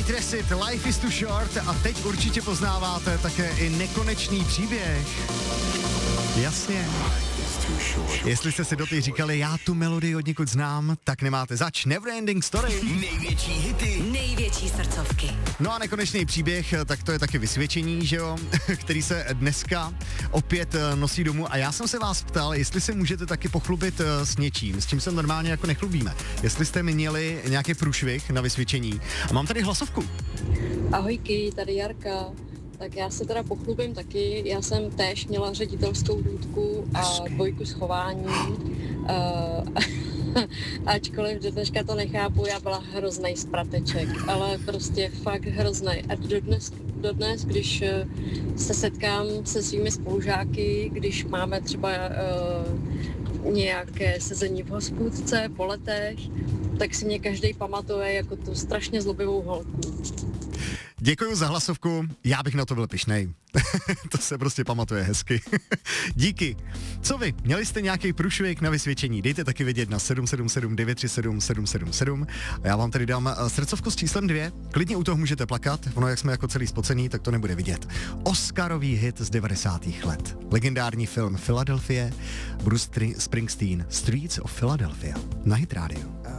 Kate Resit, Life is too short a teď určitě poznáváte také i nekonečný příběh. Jasně. Jestli jste si doteď říkali, já tu melodii od někud znám, tak nemáte zač. Neverending Story. Největší hity. Největší srdcovky. No a nekonečný příběh, tak to je taky vysvědčení, že jo, který se dneska opět nosí domů. A já jsem se vás ptal, jestli se můžete taky pochlubit s něčím, s čím se normálně jako nechlubíme. Jestli jste měli nějaký průšvih na vysvědčení. A mám tady hlasovku. Ahojky, tady Jarka. Tak já se teda pochlubím taky, já jsem též měla ředitelskou důdku a dvojku z chování. Ačkoliv do dneška to nechápu, já byla hroznej sprateček, ale prostě fakt hroznej. A dodnes, když se setkám se svými spolužáky, když máme třeba nějaké sezení v hospůdce po letech, tak si mě každý pamatuje jako tu strašně zlobivou holku. Děkuju za hlasovku, já bych na to byl pyšnej. To se prostě pamatuje hezky. Díky. Co vy? Měli jste nějaký průšvih na vysvědčení? Dejte taky vědět na 777 937 777. A já vám tady dám srdcovku s číslem 2. Klidně u toho můžete plakat, ono jak jsme jako celý spocený, tak to nebude vidět. Oscarový hit z 90. let. Legendární film Philadelphia, Bruce Springsteen, Streets of Philadelphia na Hit Radio.